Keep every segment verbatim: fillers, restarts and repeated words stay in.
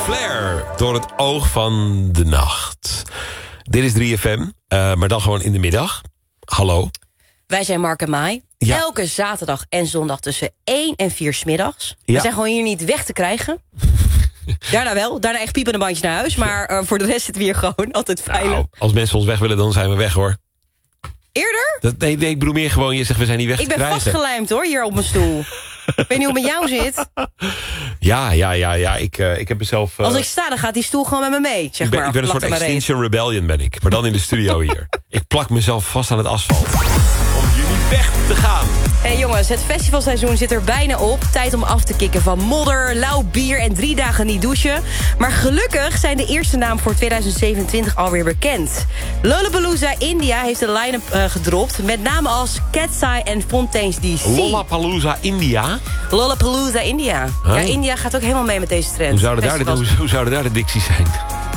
Flair, door het oog van de nacht. Dit is drie F M, uh, maar dan gewoon in de middag. Hallo. Wij zijn Mark en Mai. Ja. Elke zaterdag en zondag tussen één en vier 's middags. Ja. We zijn gewoon hier niet weg te krijgen. Daarna wel, daarna echt piepende bandjes naar huis. Maar uh, voor de rest zitten we hier gewoon altijd veilig. Nou, als mensen ons weg willen, dan zijn we weg, hoor. Eerder? Dat, nee, nee, ik bedoel meer gewoon, je zegt we zijn niet weg ik te krijgen. Ik ben vastgelijmd, hoor, hier op mijn stoel. Ik weet niet hoe het met jou zit. Ja, ja, ja, ja. Ik, uh, ik heb mezelf... Uh... Als ik sta, dan gaat die stoel gewoon met me mee, zeg ik ben, maar. Ik ben een soort Extinction Rebellion, ben ik. Maar dan in de studio hier. Ik plak mezelf vast aan het asfalt. Om jullie weg te gaan. Hé hey jongens, het festivalseizoen zit er bijna op. Tijd om af te kicken van modder, lauw bier en drie dagen niet douchen. Maar gelukkig zijn de eerste namen voor twintig zevenentwintig alweer bekend. Lollapalooza India heeft een line-up uh, gedropt. Met namen als Cat's Eye en Fontaine's D C. Lollapalooza India? Lollapalooza India. Huh? Ja, India gaat ook helemaal mee met deze trend. Hoe zouden daar de, hoe, hoe zouden daar de dicties zijn?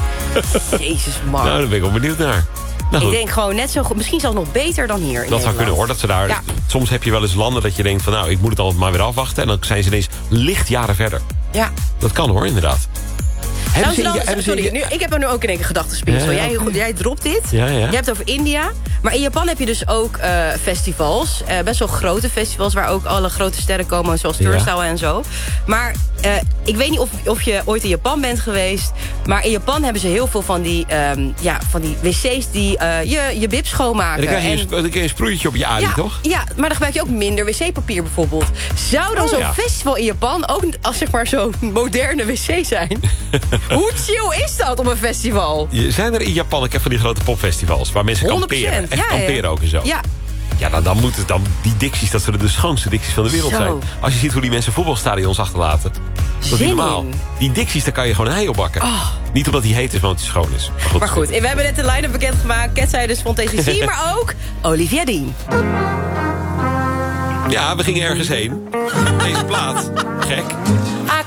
Jezus, man. Nou, daar ben ik wel benieuwd naar. Nou, ik denk gewoon net zo goed, misschien zelfs nog beter dan hier. Dat zou kunnen, hoor. Dat ze daar, ja. Soms heb je wel eens landen dat je denkt van, nou, ik moet het altijd maar weer afwachten. En dan zijn ze ineens licht jaren verder. Ja. Dat kan, hoor, inderdaad. Nou, ze dan, ze, sorry, nu, ik heb er nu ook in één keer gedachtenspinsel. Ja, ja, jij, jij dropt dit. Ja, ja. Je hebt het over India. Maar in Japan heb je dus ook uh, festivals. Uh, best wel grote festivals waar ook alle grote sterren komen. Zoals Turnstile ja. en zo. Maar uh, ik weet niet of, of je ooit in Japan bent geweest. Maar in Japan hebben ze heel veel van die, um, ja, van die wc's die uh, je, je bib schoonmaken. En dan krijg je, en, een, dan krijg je een sproeitje op je alie, ja, toch? Ja, maar dan gebruik je ook minder wc-papier bijvoorbeeld. Zou dan oh, zo'n ja. festival in Japan ook als zeg maar zo'n moderne wc zijn? Hoe chill is dat op een festival? Zijn er in Japan, ik heb van die grote popfestivals waar mensen kamperen. Echt ja, kamperen ja. ook en zo. Ja. Ja, dan, dan moeten dan die dicties, dat zullen de schoonste dicties van de wereld zo. zijn. Als je ziet hoe die mensen voetbalstadions achterlaten. Dat is niet normaal. Die dicties, daar kan je gewoon een ei op bakken. Oh. Niet omdat die heet is, maar omdat die schoon is. Maar goed, maar goed we hebben net de line-up bekendgemaakt. Cat's Eye dus Fontaine's D C, maar ook Olivia Dean. Ja, we gingen ergens heen. Deze plaat. Gek. A K